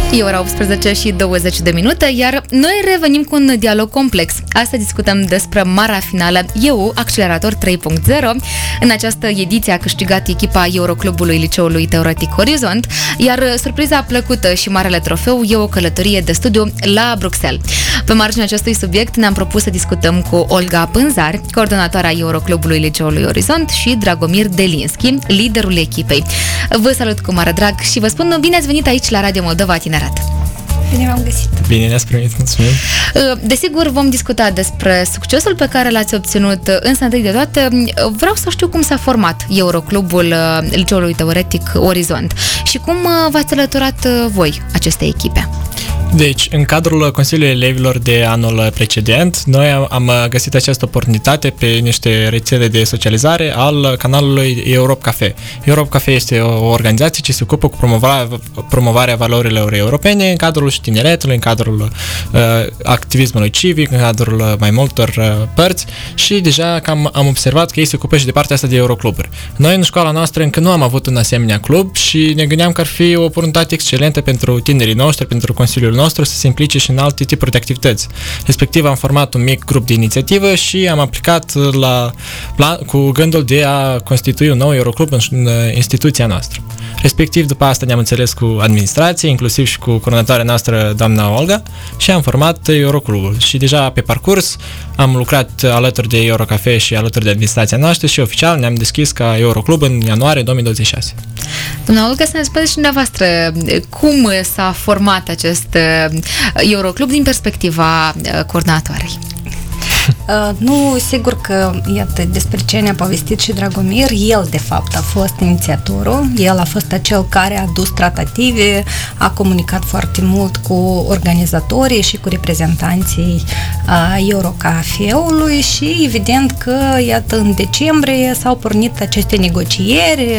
E ora 18 și 20 de minute, iar noi revenim cu un dialog complex. Astăzi discutăm despre marea finală EU Accelerator 3.0. În această ediție a câștigat echipa Euroclubului Liceului Teoretic Orizont, iar surpriza plăcută și marele trofeu e o călătorie de studiu la Bruxelles. Pe marginea acestui subiect ne-am propus să discutăm cu Olga Pânzar, coordonatoarea Euroclubului Liceului Orizont, și Dragomir Delinski, liderul echipei. Vă salut cu mare drag și vă spun bine ați venit aici la Radio Moldova Tineret. Bine v-am găsit. Bine ne-ați primit, mulțumim. Desigur, vom discuta despre succesul pe care l-ați obținut, însă întâi de toate vreau să știu cum s-a format Euroclubul Liceului Teoretic Orizont și cum v-ați alăturat voi acestei echipe. Deci, în cadrul Consiliului Elevilor de anul precedent, noi am găsit această oportunitate pe niște rețele de socializare al canalului Europe Cafe. Europe Cafe este o organizație ce se ocupă cu promovarea valorilor europene în cadrul tineretului, în cadrul activismului civic, în cadrul mai multor părți și deja am observat că ei se ocupă și de partea asta de Eurocluburi. Noi în școala noastră încă nu am avut un asemenea club și ne gândeam că ar fi o oportunitate excelentă pentru tinerii noștri, pentru Consiliul nostru să se implice și în alte tipuri de activități. Respectiv am format un mic grup de inițiativă și am aplicat cu gândul de a constitui un nou Euroclub în instituția noastră. Respectiv, după asta ne-am înțeles cu administrație, inclusiv și cu coordonatoarea noastră, doamna Olga, și am format Euroclubul. Și deja pe parcurs am lucrat alături de Eurocafe și alături de administrația noastră și oficial ne-am deschis ca Euroclub în ianuarie 2026. Doamna Olga, să ne spuneți și dumneavoastră cum s-a format acest Euroclub din perspectiva coordonatoarei. Nu, sigur că, iată, despre ce ne-a povestit și Dragomir, el, de fapt, a fost inițiatorul, el a fost acel care a dus tratative, a comunicat foarte mult cu organizatorii și cu reprezentanții Eurocafeului și, evident, că, iată, în decembrie s-au pornit aceste negocieri,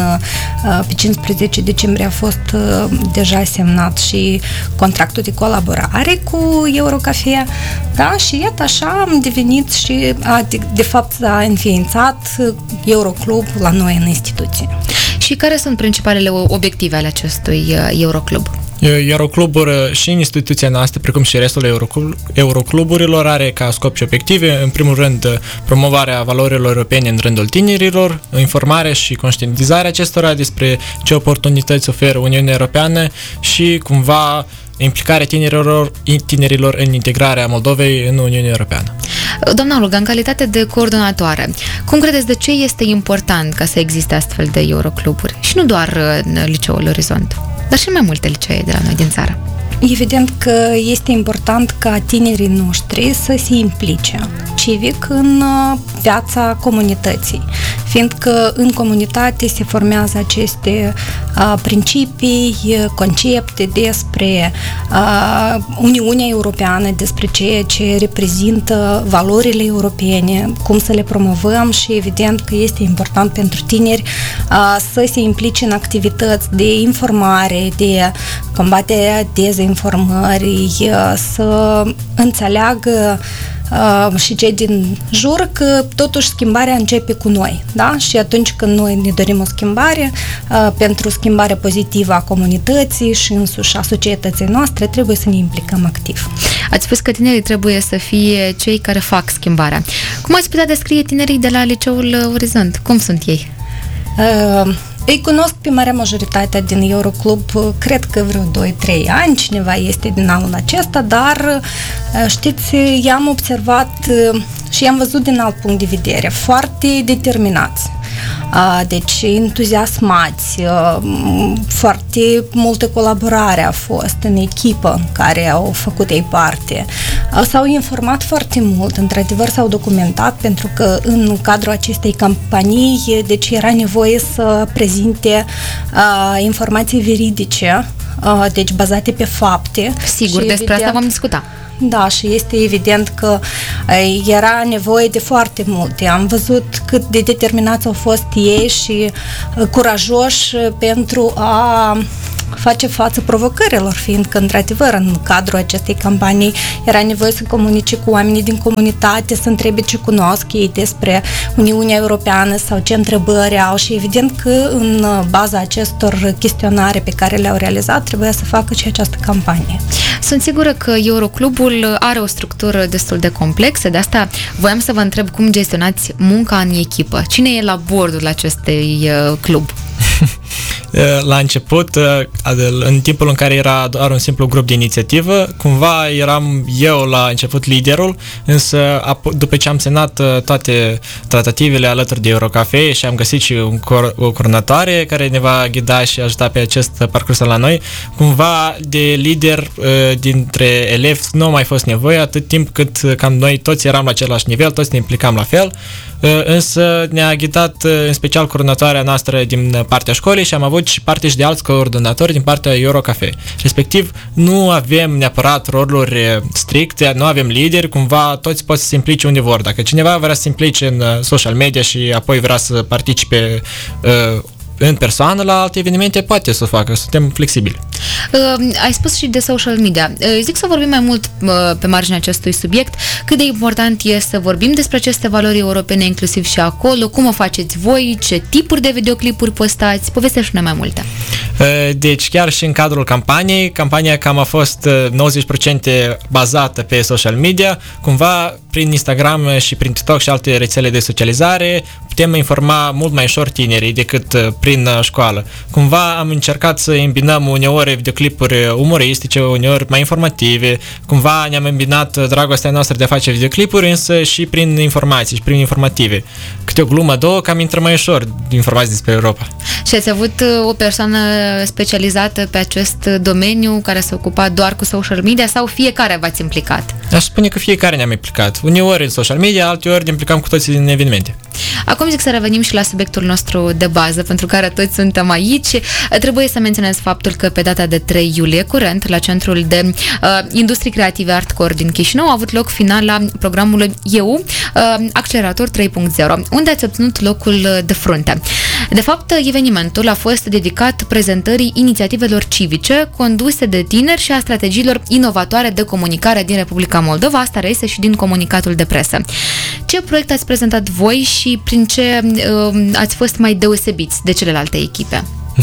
pe 15 decembrie a fost deja semnat și contractul de colaborare cu Eurocafe, da, și iată, așa am devenit și, de fapt, s-a înființat Euroclub la noi în instituție. Și care sunt principalele obiective ale acestui Euroclub? Euroclubul și în instituția noastră, precum și restul Eurocluburilor, are ca scop și obiective, în primul rând, promovarea valorilor europene în rândul tinerilor, informarea și conștientizarea acestora despre ce oportunități oferă Uniunea Europeană și, cumva, implicarea tinerilor în integrarea Moldovei în Uniunea Europeană. Doamna Olga, în calitate de coordonatoare, cum credeți de ce este important ca să existe astfel de Eurocluburi? Și nu doar în Liceul Orizont, dar și în mai multe licee de la noi din țară. Evident că este important ca tinerii noștri să se implice civic în viața comunității, fiindcă în comunitate se formează aceste principii, concepte despre Uniunea Europeană, despre ceea ce reprezintă valorile europene, cum să le promovăm și evident că este important pentru tineri să se implice în activități de informare, de combaterea dezinformării, să înțeleagă și cei din jur că totuși schimbarea începe cu noi, da? Și atunci când noi ne dorim o schimbare, pentru schimbarea pozitivă a comunității și însuși a societății noastre, trebuie să ne implicăm activ. Ați spus că tinerii trebuie să fie cei care fac schimbarea. Cum ați putea descrie tinerii de la Liceul Orizont? Cum sunt ei? Îi cunosc pe marea majoritatea din Euroclub, cred că vreo 2-3 ani, cineva este din anul acesta, dar știți, i-am observat și i-am văzut din alt punct de vedere, foarte determinați. Deci entuziasmați, foarte multă colaborare a fost în echipă în care au făcut ei parte. S-au informat foarte mult, într-adevăr s-au documentat pentru că în cadrul acestei campanii deci era nevoie să prezinte informații veridice, deci bazate pe fapte. Sigur, și despre asta vom discuta. Da, și este evident că era nevoie de foarte multe. Am văzut cât de determinați au fost ei și curajoși pentru a face față provocărilor, fiindcă, într-adevăr, în cadrul acestei campanii era nevoie să comunice cu oamenii din comunitate, să întrebe ce cunosc ei despre Uniunea Europeană sau ce întrebări au și evident că în baza acestor chestionare pe care le-au realizat trebuia să facă și această campanie. Sunt sigură că Euroclubul are o structură destul de complexă, de asta voiam să vă întreb cum gestionați munca în echipă. Cine e la bordul acestui club? La început, în timpul în care era doar un simplu grup de inițiativă, cumva eram eu la început liderul, însă după ce am semnat toate tratativele alături de Eurocafe și am găsit și o coordonatoare care ne va ghida și ajuta pe acest parcurs la noi, cumva de lider dintre elevi nu a mai fost nevoie atât timp cât cam noi toți eram la același nivel, toți ne implicam la fel, însă ne-a ghidat în special coordonatoarea noastră din partea școlii și am avut și parte și de alți coordonatori din partea Eurocafe. Respectiv, nu avem neapărat roluri stricte, nu avem lideri, cumva toți pot să se implice unde vor. Dacă cineva vrea să se implice în social media și apoi vrea să participe în persoană la alte evenimente, poate să o facă, suntem flexibili. Ai spus și de social media. Zic să vorbim mai mult pe marginea acestui subiect. Cât de important e să vorbim despre aceste valori europene, inclusiv și acolo, cum o faceți voi, ce tipuri de videoclipuri postați, povestește-ne mai multe. Deci chiar și în cadrul campania cam a fost 90% bazată pe social media, cumva prin Instagram și prin TikTok și alte rețele de socializare putem informa mult mai ușor tinerii decât prin școală. Cumva am încercat să îmbinăm uneori videoclipuri umoristice, uneori mai informative, cumva ne-am îmbinat dragostea noastră de a face videoclipuri, însă și prin informații și prin informative. Câte o glumă, două, cam intră mai ușor informații despre Europa. Și ați avut o persoană specializată pe acest domeniu care se ocupa doar cu social media sau fiecare v-ați implicat? Aș spune că fiecare ne-am implicat. Uneori în social media, alteori ne implicam cu toții în evenimente. Acum zic să revenim și la subiectul nostru de bază, pentru care toți suntem aici. Trebuie să menționez faptul că pe data de 3 iulie curent, la Centrul de Industrii Creative Artcore din Chișinău, a avut loc finala programului EU Accelerator 3.0, unde ați obținut locul de frunte. De fapt, evenimentul a fost dedicat prezentării inițiativelor civice conduse de tineri și a strategiilor inovatoare de comunicare din Republica Moldova. Asta reiese și din comunicatul de presă. Ce proiect ați prezentat voi și prin ce ați fost mai deosebiți de celelalte echipe?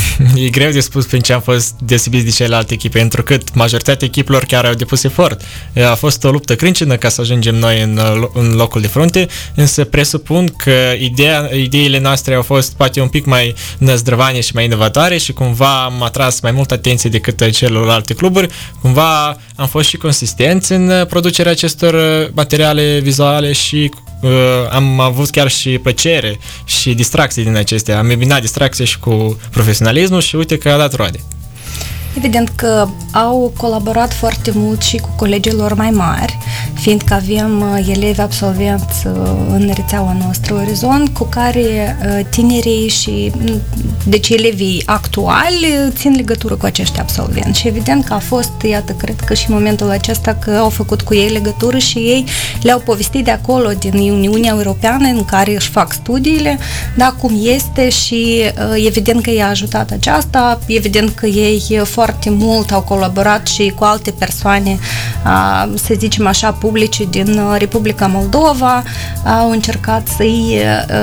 E greu de spus prin ce am fost deosebiți de celelalte echipe, întrucât majoritatea echipelor chiar au depus efort. A fost o luptă crâncenă ca să ajungem noi în locul de frunte, însă presupun că ideile noastre au fost poate un pic mai năzdrăvane și mai inovatoare și cumva am atras mai multă atenție decât celelalte cluburi. Cumva am fost și consistenți în producerea acestor materiale vizuale și am avut chiar și plăcere și distracții din acestea. Am îmbinat distracție și cu profesionalismul și uite că a dat roade. Evident că au colaborat foarte mult și cu colegii lor mai mari, fiindcă avem elevi absolvenți în rețeaua noastră Orizont, cu care tinerii și deci elevii actuali țin legătură cu acești absolvenți. Și evident că a fost, iată, cred că și în momentul acesta că au făcut cu ei legătură și ei le-au povestit de acolo, din Uniunea Europeană, în care își fac studiile, da, cum este și evident că i-a ajutat aceasta, evident că ei foarte mult au colaborat și cu alte persoane, să zicem așa, publice din Republica Moldova, au încercat să-i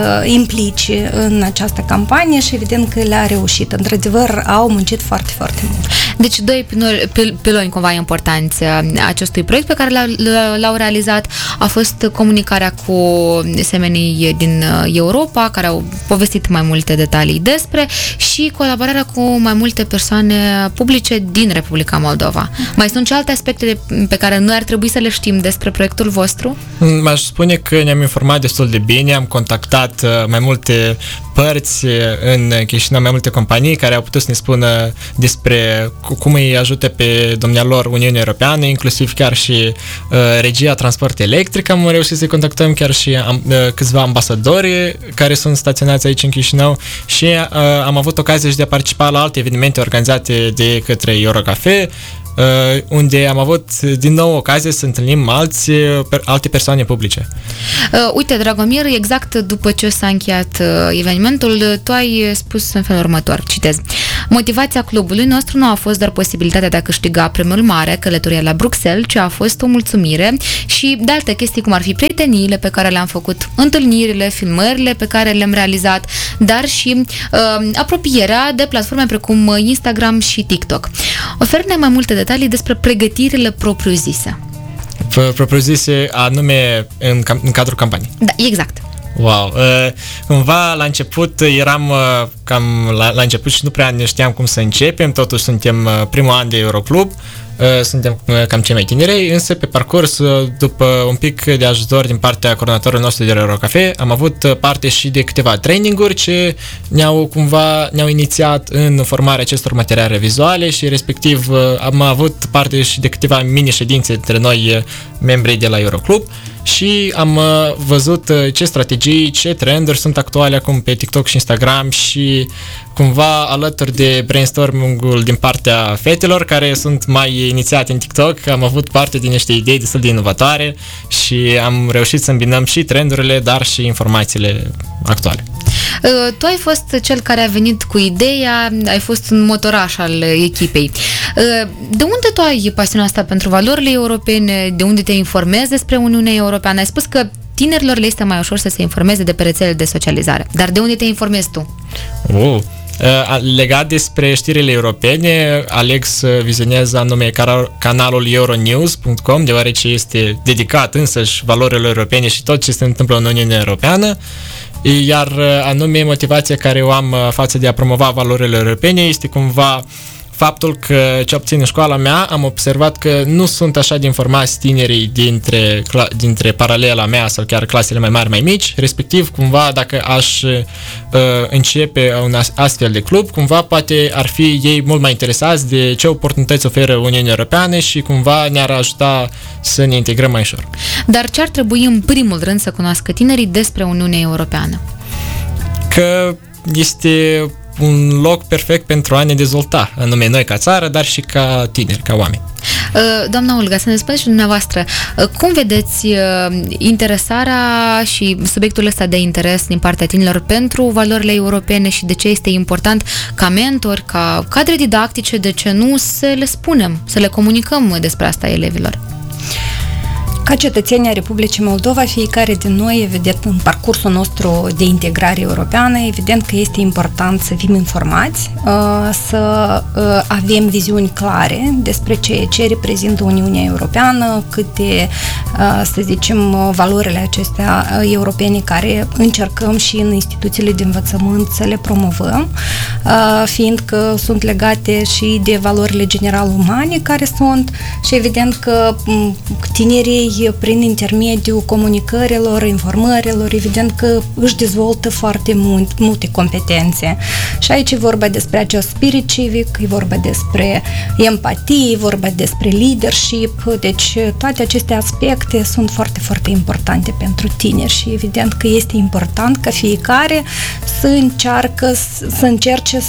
implice în această campanie și evident că le-a reușit. Într-adevăr, au muncit foarte, foarte mult. Deci, doi piloni cumva importanți acestui proiect pe care l-au realizat a fost comunicarea cu semenii din Europa, care au povestit mai multe detalii despre, și colaborarea cu mai multe persoane publice din Republica Moldova. Mai sunt și alte aspecte pe care noi ar trebui să le știm despre proiectul vostru? M-aș spune că ne-am informat destul de bine, am contactat mai multe părți în Chișinău, mai multe companii care au putut să ne spună despre cum îi ajută pe domnialor Uniunea Europeană, inclusiv chiar și Regia Transport Electric. Am reușit să contactăm chiar și câțiva ambasadori care sunt staționați aici în Chișinău și am avut ocazia și de a participa la alte evenimente organizate de către Eurocafe. unde am avut din nou ocazie să întâlnim alte persoane publice. Uite, Dragomir, exact după ce s-a încheiat evenimentul, tu ai spus în felul următor, citez: motivația clubului nostru nu a fost doar posibilitatea de a câștiga premiul mare, călătoria la Bruxelles, ci a fost o mulțumire și de alte chestii, cum ar fi prieteniile pe care le-am făcut, întâlnirile, filmările pe care le-am realizat, dar și apropierea de platforme precum Instagram și TikTok. Oferă-ne mai multe detalii despre pregătirile propriu-zise. Propriu-zise anume în cadrul campaniei. Da, exact. Wow! Cumva la început eram cam la început și nu prea ne știam cum să începem, totuși suntem primul an de Euroclub, suntem cam cei mai tineri, însă pe parcurs, după un pic de ajutor din partea coordonatorului nostru de Eurocafe, am avut parte și de câteva traininguri ce ne-au inițiat în formarea acestor materiale vizuale și respectiv am avut parte și de câteva mini-ședințe între noi, membrii de la Euroclub, și am văzut ce strategii, ce trenduri sunt actuale acum pe TikTok și Instagram și cumva alături de brainstorming-ul din partea fetelor care sunt mai inițiate în TikTok, am avut parte din niște idei destul de inovatoare și am reușit să îmbinăm și trendurile, dar și informațiile actuale. Tu ai fost cel care a venit cu ideea, ai fost un motoraș al echipei. De unde tu ai pasiunea asta pentru valorile europene? De unde te informezi despre Uniunea Europeană? Ai spus că tinerilor le este mai ușor să se informeze de pe rețelele de socializare. Dar de unde te informezi tu? Legat despre știrile europene, aleg să vizionez anume canalul euronews.com, deoarece este dedicat însăși valorilor europene și tot ce se întâmplă în Uniunea Europeană. Iar anume motivația care o am față de a promova valorile europene este cumva faptul că, ce obțin în școala mea, am observat că nu sunt așa de informați tinerii dintre paralela mea sau chiar clasele mai mari, mai mici, respectiv, cumva, dacă aș începe un astfel de club, cumva, poate ar fi ei mult mai interesați de ce oportunități oferă Uniunea Europeană și, cumva, ne-ar ajuta să ne integrăm mai ușor. Dar ce ar trebui, în primul rând, să cunoască tinerii despre Uniunea Europeană? Că este un loc perfect pentru a ne dezvolta, anume noi ca țară, dar și ca tineri, ca oameni. Doamna Olga, să ne spuneți și dumneavoastră, cum vedeți interesarea și subiectul ăsta de interes din partea tinerilor pentru valorile europene și de ce este important ca mentori, ca cadre didactice, de ce nu să le spunem, să le comunicăm despre asta elevilor? Ca cetățeni ai Republicii Moldova, fiecare din noi, evident, în parcursul nostru de integrare europeană, evident că este important să fim informați, să avem viziuni clare despre ce reprezintă Uniunea Europeană, câte, să zicem, valorile acestea europene care încercăm și în instituțiile de învățământ să le promovăm, fiindcă sunt legate și de valorile general umane care sunt și evident că tinerii prin intermediul comunicărilor, informărilor, evident că își dezvoltă foarte multe competențe. Și aici e vorba despre acest spirit civic, e vorba despre empatie, e vorba despre leadership, deci toate aceste aspecte sunt foarte, foarte importante pentru tineri și evident că este important ca fiecare să încerce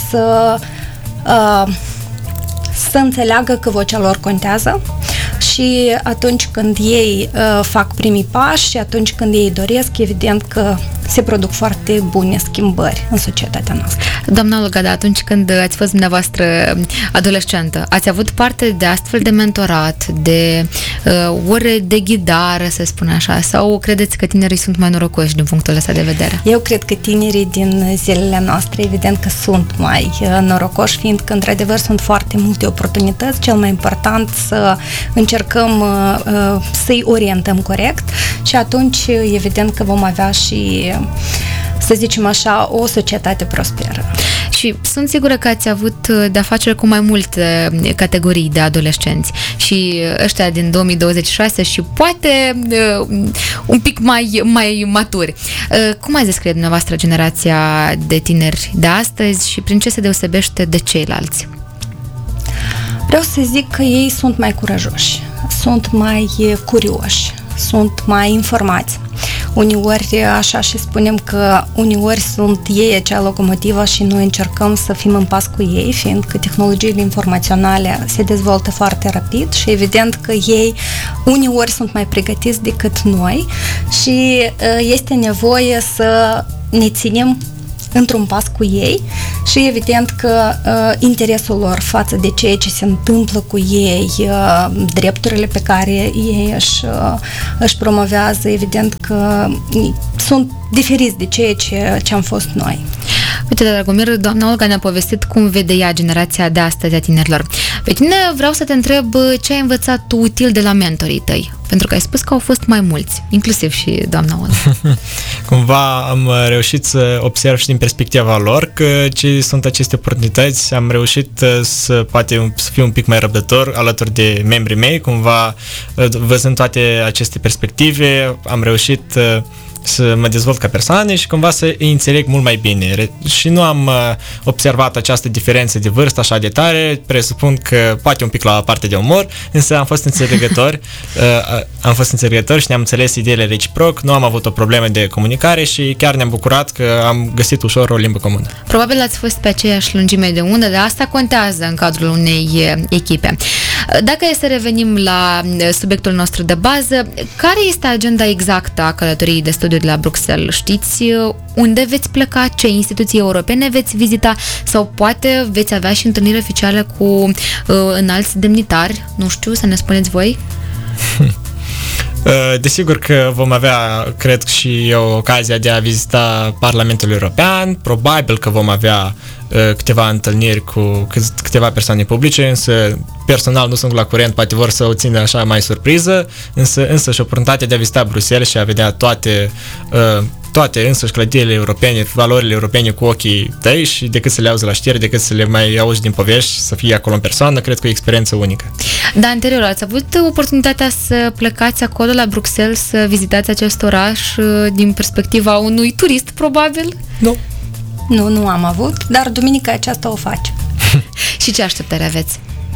să înțeleagă că vocea lor contează și atunci când ei fac primii pași și atunci când ei doresc, evident că se produc foarte bune schimbări în societatea noastră. Doamna Olga, da, atunci când ați fost dumneavoastră adolescentă, ați avut parte de astfel de mentorat, de ore de ghidare, să spun așa, sau credeți că tinerii sunt mai norocoși din punctul ăsta de vedere? Eu cred că tinerii din zilele noastre, evident că sunt mai norocoși, fiindcă, într-adevăr, sunt foarte multe oportunități. Cel mai important să încercăm să-i orientăm corect și atunci, evident că vom avea și, să zicem așa, o societate prosperă. Și sunt sigură că ați avut de-a face cu mai multe categorii de adolescenți și ăștia din 2026 și poate un pic mai maturi. Cum ați descrie dumneavoastră generația de tineri de astăzi și prin ce se deosebește de ceilalți? Vreau să zic că ei sunt mai curajoși, sunt mai curioși, sunt mai informați. Uneori, așa și spunem că uneori sunt ei acea locomotivă și noi încercăm să fim în pas cu ei, fiindcă tehnologiile informaționale se dezvoltă foarte rapid și evident că ei uneori sunt mai pregătiți decât noi și este nevoie să ne ținem într-un pas cu ei și evident că interesul lor față de ceea ce se întâmplă cu ei, drepturile pe care ei își promovează, evident că sunt diferiți de ceea ce am fost noi. Uite, Dragomir, doamna Olga ne-a povestit cum vede ea generația de astăzi a tinerilor. Pe tine vreau să te întreb ce ai învățat tu util de la mentorii tăi, pentru că ai spus că au fost mai mulți, inclusiv și doamna Olga. Cumva am reușit să observ și din perspectiva lor că ce sunt aceste oportunități, am reușit să fiu un pic mai răbdător alături de membrii mei, cumva văzând toate aceste perspective, am reușit să mă dezvolt ca persoană și cumva să îi înțeleg mult mai bine. Și nu am observat această diferență de vârstă așa de tare, presupun că poate un pic la partea de umor, însă am fost înțelegători, și ne-am înțeles ideile reciproc, nu am avut o problemă de comunicare și chiar ne-am bucurat că am găsit ușor o limbă comună. Probabil ați fost pe aceeași lungime de undă, dar asta contează în cadrul unei echipe. Dacă e să revenim la subiectul nostru de bază, care este agenda exactă a călătoriei de studiu de la Bruxelles? Știți unde veți pleca, ce instituții europene veți vizita sau poate veți avea și întâlniri oficiale cu înalți demnitari? Nu știu, să ne spuneți voi. Desigur că vom avea, cred și eu, ocazia de a vizita Parlamentul European, probabil că vom avea câteva întâlniri cu câteva persoane publice, însă personal nu sunt la curent, poate vor să o țină așa mai surpriză, însă și oportunitatea de a vizita Bruxelles și a vedea toate însăși clădirile europene, valorile europene cu ochii tăi și decât să le auzi la știri, decât să le mai auzi din povești, să fii acolo în persoană, cred că e o experiență unică. Dar anterior ați avut oportunitatea să plecați acolo la Bruxelles, să vizitați acest oraș din perspectiva unui turist, probabil? Nu. Nu am avut, dar duminica aceasta o facem. Și ce așteptări aveți?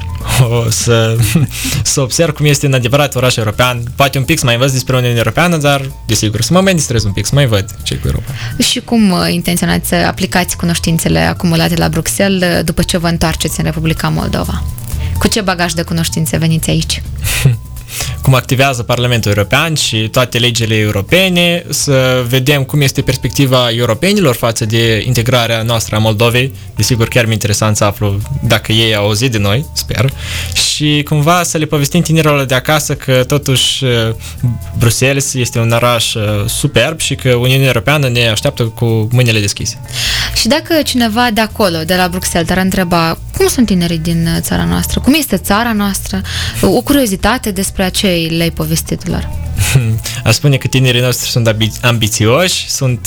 Să observ cum este în adevărat oraș european, poate un pic să mai învăț despre Uniunea Europeană, dar desigur să mă mai distrez un pic, să mai văd ce cu Europa. Și cum intenționați să aplicați cunoștințele acumulate la Bruxelles după ce vă întoarceți în Republica Moldova? Cu ce bagaj de cunoștințe veniți aici? Cum activează Parlamentul European și toate legile europene, să vedem cum este perspectiva europenilor față de integrarea noastră a Moldovei. Desigur, chiar mi-e interesant să aflu dacă ei au auzit de noi, sper, și cumva să le povestim tinerilor de acasă că totuși Bruxelles este un oraș superb și că Uniunea Europeană ne așteaptă cu mâinile deschise. Și dacă cineva de acolo, de la Bruxelles, te-ar întreba cum sunt tinerii din țara noastră, cum este țara noastră, o curiozitate despre ce le-ai povestit lor? Aș spune că tinerii noștri sunt ambițioși, sunt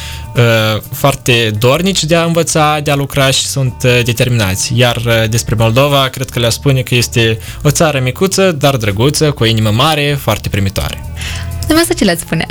foarte dornici de a învăța, de a lucra și sunt determinați. Iar despre Moldova, cred că le-aș spune că este o țară micuță, dar drăguță, cu o inimă mare, foarte primitoare. Dumneavoastră ce le-ați spune?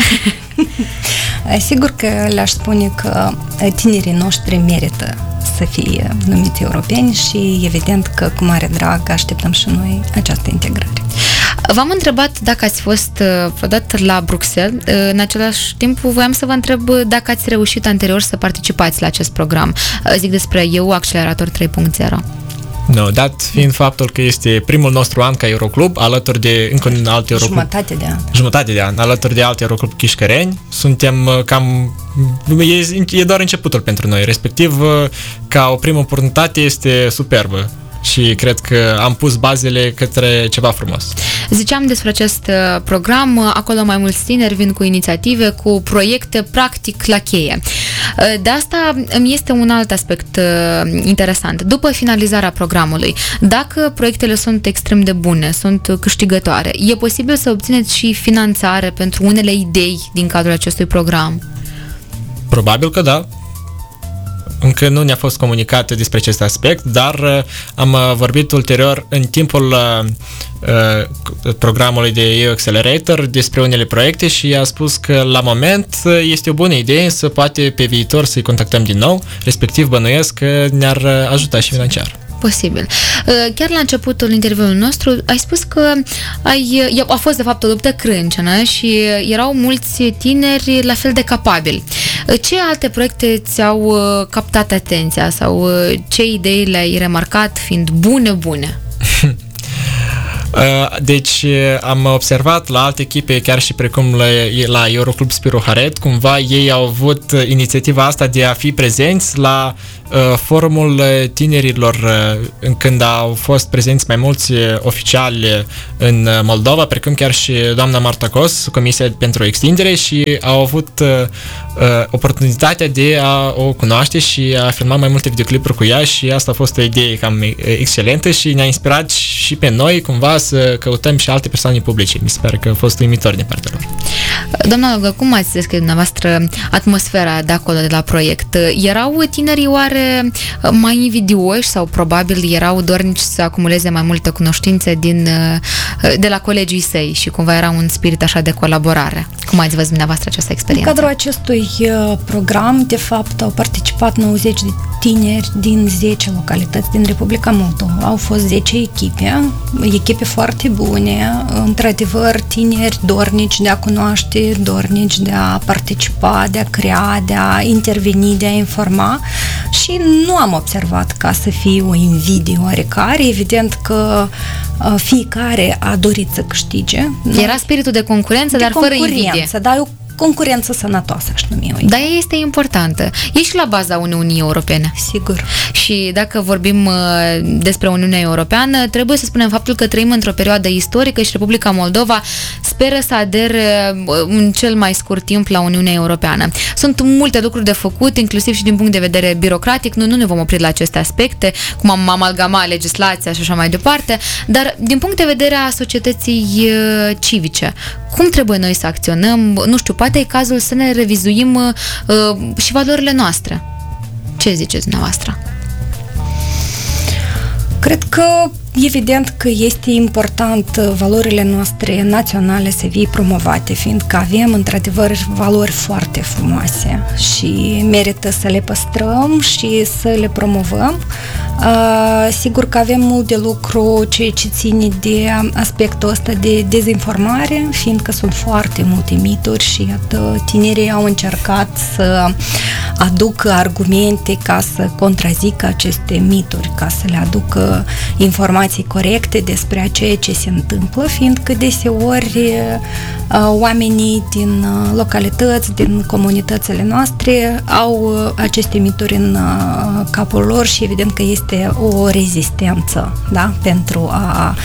Sigur că le-aș spune că tinerii noștri merită să fie numiți europeni și evident că cu mare drag așteptăm și noi această integrare. V-am întrebat dacă ați fost vreodată la Bruxelles. În același timp voiam să vă întreb dacă ați reușit anterior să participați la acest program. Zic despre EU Accelerator 3.0. No, dat fiind faptul că este primul nostru an ca Euroclub, alături de încă un alt Euroclub. Jumătate de an, alături de alt Euroclub Chișcăreni, suntem cam... E doar începutul pentru noi, respectiv ca o primă oportunitate este superbă. Și cred că am pus bazele către ceva frumos. Ziceam despre acest program, acolo mai mulți tineri vin cu inițiative, cu proiecte practic la cheie. De asta îmi este un alt aspect interesant. După finalizarea programului, dacă proiectele sunt extrem de bune, sunt câștigătoare, e posibil să obțineți și finanțare pentru unele idei din cadrul acestui program? Probabil că da. Încă nu ne-a fost comunicat despre acest aspect, dar am vorbit ulterior în timpul programului de EU Accelerator despre unele proiecte și a spus că la moment este o bună idee, să poate pe viitor să-i contactăm din nou, respectiv bănuiesc că ne-ar ajuta și financiar. posibil. Chiar la începutul interviului nostru ai spus că a fost de fapt o luptă crâncenă și erau mulți tineri la fel de capabili. Ce alte proiecte ți-au captat atenția sau ce idei le-ai remarcat fiind bune? Deci am observat la alte echipe, chiar și precum la Euroclub Spiru Haret, cumva ei au avut inițiativa asta de a fi prezenți la forumul tinerilor, când au fost prezenți mai mulți oficiali în Moldova, precum chiar și doamna Marta Cos, Comisia pentru Extindere, și au avut oportunitatea de a o cunoaște și a filma mai multe videoclipuri cu ea, și asta a fost o idee cam excelentă și ne-a inspirat și pe noi cumva să căutăm și alte persoane publice. Mi se pare că a fost uimitor din partea lor. Doamna Olga, cum ați descris dumneavoastră atmosfera de acolo, de la proiect? Erau tinerii oare mai invidioși sau probabil erau dornici să acumuleze mai multe cunoștințe de la colegii săi și cumva era un spirit așa de colaborare? Cum ați văzut dumneavoastră această experiență? În cadrul acestui program, de fapt, au participat 90 de tineri din 10 localități din Republica Moldova. Au fost 10 echipe foarte bune, într-adevăr, tineri dornici de a cunoaște, dornici de a participa, de a crea, de a interveni, de a informa, și nu am observat ca să fie o invidie oarecare. Evident că fiecare a dorit să câștige. Era spiritul de concurență, dar fără invidie. Da, o concurență sănătoasă, aș numi eu. Dar ea este importantă. E și la baza Uniunii Europene. Sigur. Și dacă vorbim despre Uniunea Europeană, trebuie să spunem faptul că trăim într-o perioadă istorică și Republica Moldova speră să adere în cel mai scurt timp la Uniunea Europeană. Sunt multe lucruri de făcut, inclusiv și din punct de vedere birocratic. Noi nu ne vom opri la aceste aspecte, cum am amalgamat legislația și așa mai departe, dar din punct de vedere a societății civice, cum trebuie noi să acționăm? Nu știu, poate e cazul să ne revizuim și valorile noastre. Ce ziceți dumneavoastră? Cred că evident că este important valorile noastre naționale să fie promovate, fiindcă avem într-adevăr valori foarte frumoase și merită să le păstrăm și să le promovăm. Sigur că avem mult de lucru ceea ce ține de aspectul ăsta de dezinformare, fiindcă sunt foarte multe mituri și iată, tinerii au încercat să aducă argumente ca să contrazică aceste mituri, ca să le aducă informații corecte despre ceea ce se întâmplă, fiindcă deseori oamenii din localități, din comunitățile noastre au aceste mituri în capul lor și evident că este o rezistență, da, pentru a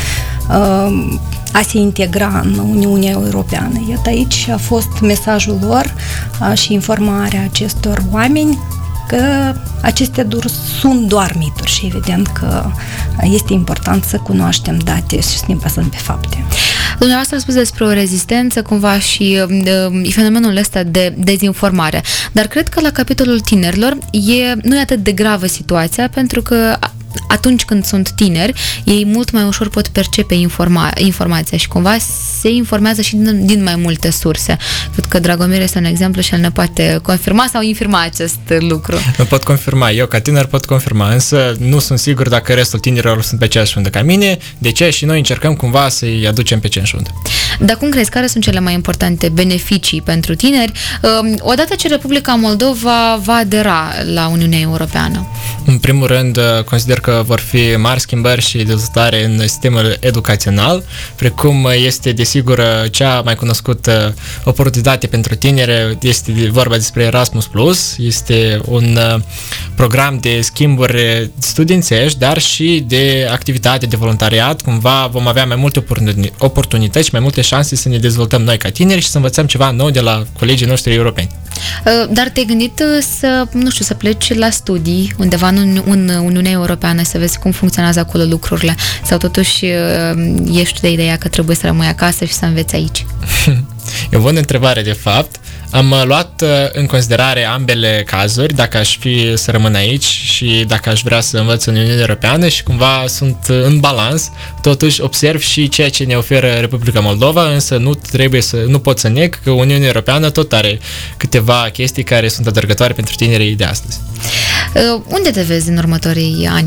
se integra în Uniunea Europeană. Iată, aici a fost mesajul lor și informarea acestor oameni că acestea sunt doar mituri și evident că este important să cunoaștem date și să ne bazăm pe fapte. Dumneavoastră a spus despre o rezistență cumva și fenomenul ăsta de dezinformare, dar cred că la capitolul tinerilor nu e atât de gravă situația, pentru că atunci când sunt tineri, ei mult mai ușor pot percepe informația și cumva se informează și din mai multe surse. Cred că Dragomir este un exemplu și el ne poate confirma sau infirma acest lucru. Nu pot confirma. Eu, ca tiner, pot confirma, însă nu sunt sigur dacă restul tinerilor sunt pe aceeași undă ca mine. De ce? Și noi încercăm cumva să-i aducem pe aceeași undă. Dar cum crezi, care sunt cele mai importante beneficii pentru tineri odată ce Republica Moldova va adera la Uniunea Europeană? În primul rând, consider că vor fi mari schimbări și dezvoltare în sistemul educațional, precum este desigur cea mai cunoscută oportunitate pentru tineri, este vorba despre Erasmus+, este un program de schimburi studențești, dar și de activitate de voluntariat. Cumva vom avea mai multe oportunități și mai multe șanse să ne dezvoltăm noi ca tineri și să învățăm ceva nou de la colegii noștri europeni. Dar te-ai gândit să pleci la studii undeva în Uniunea Europeană, să vezi cum funcționează acolo lucrurile, sau totuși ești de ideea că trebuie să rămâi acasă și să înveți aici? E o bună întrebare, de fapt. Am luat în considerare ambele cazuri, dacă aș fi să rămân aici și dacă aș vrea să învăț în Uniunea Europeană, și cumva sunt în balans. Totuși observ și ceea ce ne oferă Republica Moldova, însă nu pot să neg că Uniunea Europeană tot are câteva chestii care sunt atrăgătoare pentru tinerii de astăzi. Unde te vezi în următorii ani?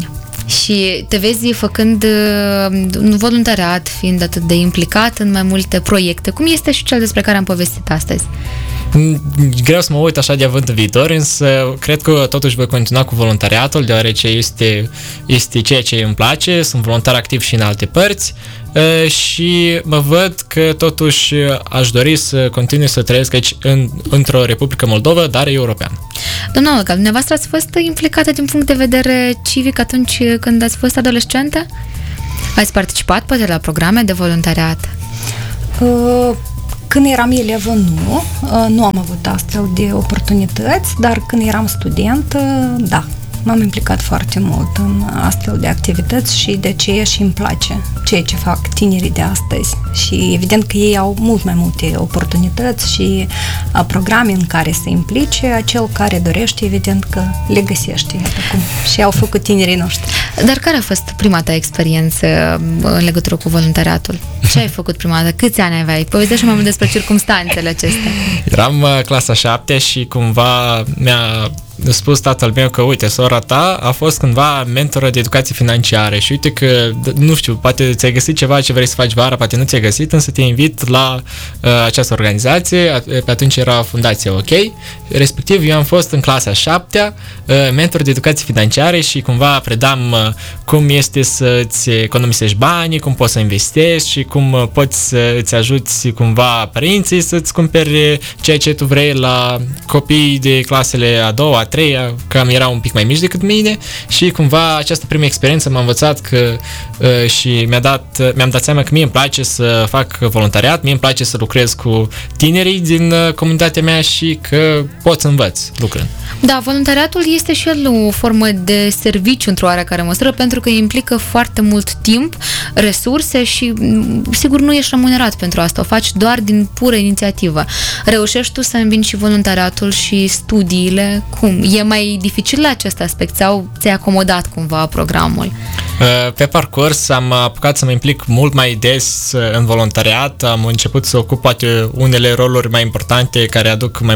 Și te vezi făcând un voluntariat, fiind atât de implicat în mai multe proiecte. Cum este și cel despre care am povestit astăzi? Greu să mă uit așa de avânt în viitor, însă cred că totuși voi continua cu voluntariatul, deoarece este ceea ce îmi place, sunt voluntar activ și în alte părți și mă văd că totuși aș dori să continui să trăiesc aici într-o Republică Moldova, dar europeană. Doamna Olga, dumneavoastră ați fost implicată din punct de vedere civic atunci când ați fost adolescentă? Ați participat poate la programe de voluntariat? Când eram elevă, nu am avut astfel de oportunități, dar când eram studentă, da, m-am implicat foarte mult în astfel de activități și de aceea și îmi place ceea ce fac tinerii de astăzi. Și evident că ei au mult mai multe oportunități și programe în care se implice, acel care dorește, evident că le găsește. Acum. Și au făcut tinerii noștri. Dar care a fost prima ta experiență în legătură cu voluntariatul? Ce ai făcut prima dată? Câți ani aveai? Povestește mai mult despre circumstanțele acestea. Eram clasa 7 și cumva mi-a spus tatăl meu că, uite, sora ta a fost cândva mentoră de educație financiară și uite că, nu știu, poate ți-ai găsit ceva ce vrei să faci vara, poate nu ți-ai găsit, însă te invit la această organizație, pe atunci era Fundația OK, respectiv eu am fost în clasa 7-a mentor de educație financiară și cumva predam cum este să-ți economisești banii, cum poți să investești și cum poți să îți ajuți cumva părinții să-ți cumperi ceea ce tu vrei la copii de clasele a doua, a treia, cam erau un pic mai mici decât mine și cumva această primă experiență m-a învățat că și mi-am dat seama că mie îmi place să fac voluntariat, mie îmi place să lucrez cu tinerii din comunitatea mea și că pot să învăț lucrând. Da, voluntariatul este și el o formă de serviciu într-o oarecare măsură pentru că implică foarte mult timp, resurse și sigur nu ești remunerat pentru asta, o faci doar din pură inițiativă. Reușești tu să îmbini și voluntariatul și studiile? Cum? E mai dificil la acest aspect sau ți-ai acomodat cumva programul? Pe parcurs am apucat să mă implic mult mai des în voluntariat, am început să ocup poate unele roluri mai importante care aduc mai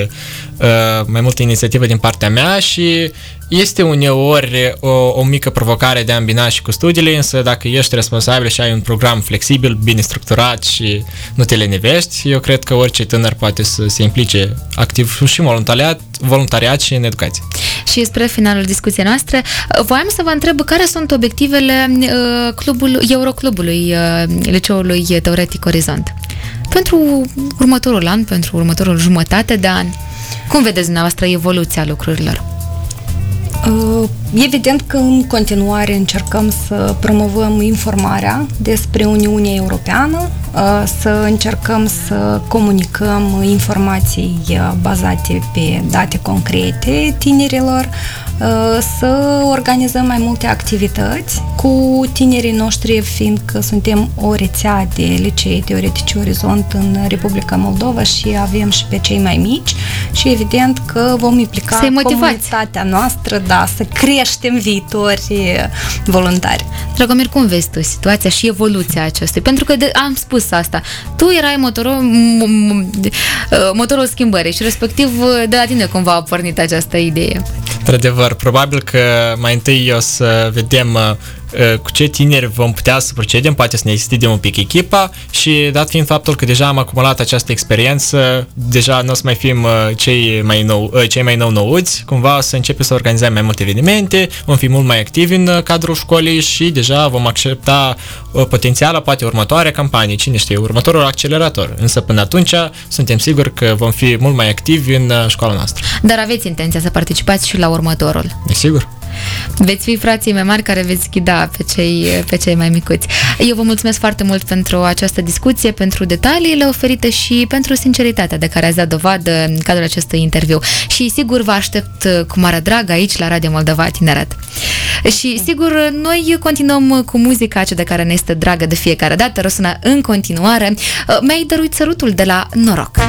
multe inițiative din partea mea și este uneori o mică provocare de a îmbina și cu studiile, însă dacă ești responsabil și ai un program flexibil, bine structurat și nu te lenivești, eu cred că orice tânăr poate să se implice activ și voluntariat și în educație. Și spre finalul discuției noastre, voiam să vă întreb care sunt obiectivele Euroclubului Liceului Teoretic Orizont pentru următorul an, pentru următorul jumătate de an. Cum vedeți dumneavoastră evoluția lucrurilor? Evident că în continuare încercăm să promovăm informarea despre Uniunea Europeană, să încercăm să comunicăm informații bazate pe date concrete tinerilor, să organizăm mai multe activități cu tinerii noștri, fiindcă suntem o rețea de licee teoretice Orizont în Republica Moldova și avem și pe cei mai mici și evident că vom implica comunitatea noastră, da, să creștem viitori voluntari. Dragomir, cum vezi tu situația și evoluția acestui? Pentru că am spus asta, tu erai motorul schimbării și respectiv de la tine cumva a pornit această idee. Într-adevăr, probabil că mai întâi o să vedem cu ce tineri vom putea să procedem, poate să ne extindem un pic echipa și dat fiind faptul că deja am acumulat această experiență, deja nu o să mai fim cei mai nou-nouți, cumva o să începem să organizăm mai multe evenimente, vom fi mult mai activi în cadrul școlii și deja vom accepta potențiala, poate următoarea campanie, cine știe, următorul accelerator. Însă până atunci suntem siguri că vom fi mult mai activi în școala noastră. Dar aveți intenția să participați și la următorul? Desigur. Veți fi frații mai mari care veți ghida pe cei mai micuți. Eu vă mulțumesc foarte mult pentru această discuție, pentru detaliile oferite și pentru sinceritatea de care ați dat dovadă în cadrul acestui interviu. Și sigur vă aștept cu mare drag aici la Radio Moldova Tineret. Și sigur noi continuăm cu muzica aceea de care ne este dragă de fiecare dată, răsună în continuare. Mi-ai dăruit sărutul de la Noroc.